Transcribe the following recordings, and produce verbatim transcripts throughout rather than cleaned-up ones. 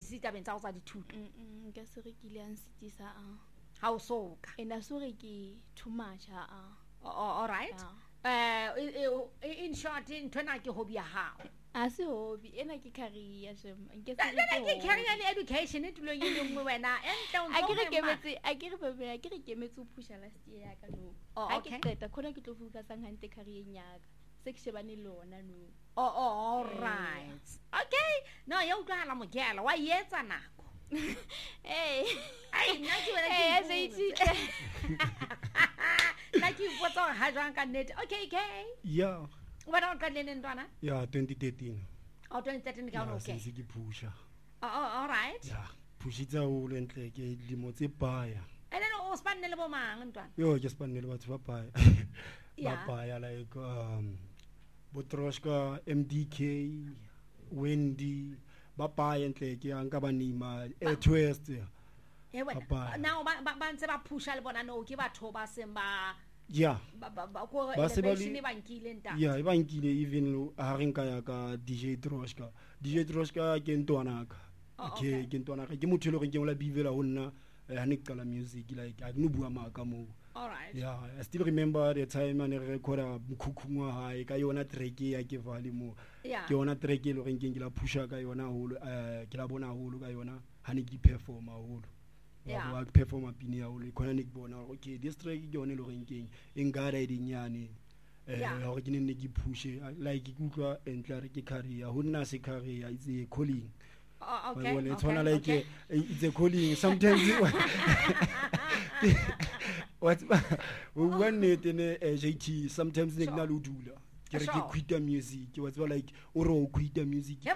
sisi tabeng tsa go tsa dithuto nka se re ke le ansitisa a ha o soka ena so re ke too much a all right eh in short ntona ke hobby ya hao a se hobby ena ke career shem nke se ke career le education e tulo yile ngwe wena enta a ke re kemetse a ke re bebe a ke re kemetse o pusha last year ya ka no a ke qeta khona ke tlo fuka sang hante career nyaka se ke shebane lona no oh all right okay no ya utlwala mogela wa yetsa nako eh ai nna ke wena ke eh se itse na ke ipotsa ha jwang ka net okay okay yeah wena o qadile ntwana yeah twenty thirteen oh twenty thirteen ka okay se ke pusha oh all right yeah pushitsa o le ntle ke dimo tse baya and then o spanne le bo mang ntwana yo ke spanne le batho ba baya ba baya like um Botroshka M D K Wendy ba baya ntle ke anka banima e twist eh wena now ba ba ntse ba pusha le bona no ke batho ba semba yeah ba ba go elevation ba nkile nta yeah ba nkile even ha re nka ya ka D J Troshka D J Troshka ke ntwana ka ke ke ntwana ka ke motho le go ke ngola bivela ho nna ha ne qala music like I no bua maka mo all right yeah I still remember the time ane re recorda mkhukhungwa hae ka yona track ya ke vale mo ke yona track le go nke ngila pusha ka yona holo ke la bona holo ka yona ha ne ke perform holo yeah wa perform pini ya holo khona ne ke bona okay this track ke yone le go nkeng engara edinyane eh ho ke ne ke pushe like ke utlwa entla re ke career ho nna se career it's a calling. Oh, okay. Well, it's okay, one like okay. a, it's a calling. Sometimes what when it in a J T sometimes they na ludula. Ke re ke quit music. It was like oro quit music. Yeah,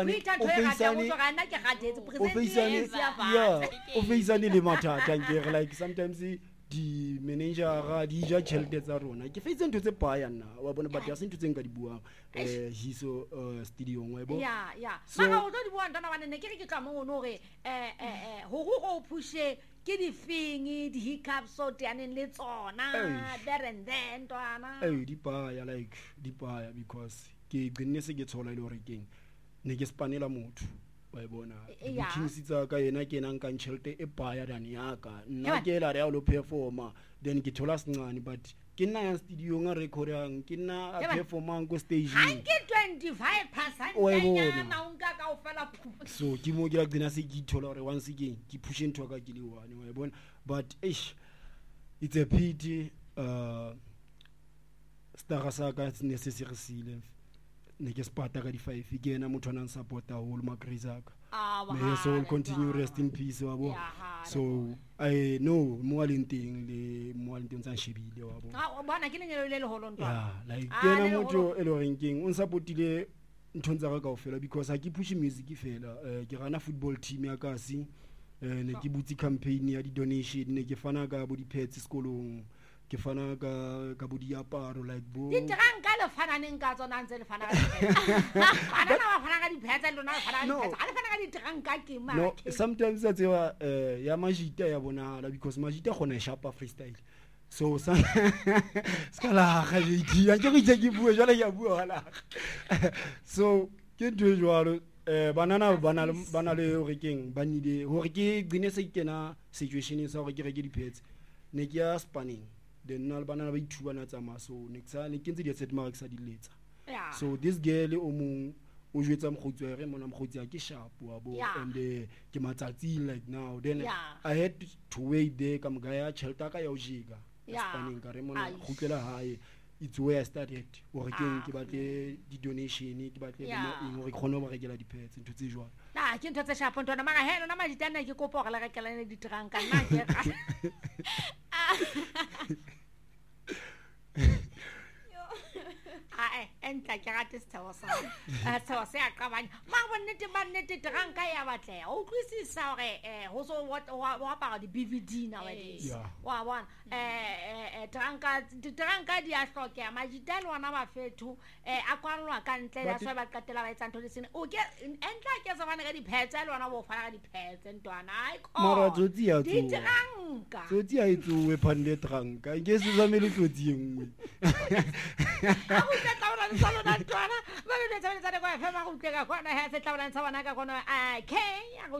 officially le mathata ke like sometimes di manager di ja tšhelete tsa rona ke fetse ntho tse baya nna wa bona but ya se ntho tse nka di buang eh hiso studio ngwe bo yeah yeah mara o tlo di bua ntana bana ne ke re ke tla mo no re eh eh ho go go pushe ke di fing di hiccups so tyaneng le tsona there and then twana eh di baya like di baya because ke genne se ke tshola ile hore keng ne ke spanela motho wa bona bookings tsa ka yena ke nang kan tšhelete e baya dane ya ka nna ke la re ya lo performa then ke thola sengane but ke nna ya studio nga recordang ke nna a performang go stage ha ke twenty-five percent ya maunga ka o fela so ke mo ke la dina se ke thola re once again ke push into ka ke le one wa bona but ish it's a pity uh star sa ka se necessary sile ne ke spata ka di five ke ena motho ana supporta hole makrizaka ah may his soul continue rest in peace wa bo so I know mo alenteng le mo alenteng tsa shebile wa bo ah bona ke lenyelo le le holo ntwa yeah like ke ena motho e le ranking on supportile nthonza ka kaofela because ha ke push music fela ke rana football team ya ka si ne ke butsi campaign ya di donation ne ke fana ka bo di pets sekolong ke fana ka ka bo diaparo like bo di tranka le fana neng ka tsona ntse le fana ka ana na fana ka di pheta le na fana ka di ana fana ka di tranka ke ma no sometimes that's wa eh ya majita ya bona because majita gona sharp freestyle so sa skala ga di ya ke ke ke bua jala ya bua wala so ke ntwe jwalo eh banana bana bana le hore keng ba nile hore ke gine se kena situation sa hore ke reke di pets ne ke ya spanning then nal bana ba ithubana tsa maso nexa ne ke ntse di set mark sa diletsa so this girl o mong o jwetsa mkhotsi re mona mkhotsi a ke sharp wa bo and ke matsatsi like now then yeah. I had to wait there ka mga ya chelta ka ya o jiga spanning ka re mona khutlela hae it's where I started o re keng ke batle di donation ke batle mo eng re khona ba rekela di pets ntho tse jwalo na ke ntho tse sharp ntona mara he nona majitana ke kopo ga la ka kelane di tranka nna ke ah entla ke rate sethawa sa a sethawa se a qabanya ma bonnete ba nnete tranka ya batleya o tlisisa hore eh ho so wa para di B V D na wa di wa wa eh tranka tranka di a hlokeya majitana wana ba fethu eh a kwanwa ka ntle ya so ba qatela ba etsa ntho le sene o ke entla ke sa bana ka di pets le wana bo fana ka di pets ntwana ai ko mara tsotsi ya di tranka tsotsi ya itso we phande tranka ke se zamele tsotsi engwe ke tla bona salo na twana ba le tsela tsa go fa ma go tlega kwana ha se tla bona tsabana ka kona a ke ya go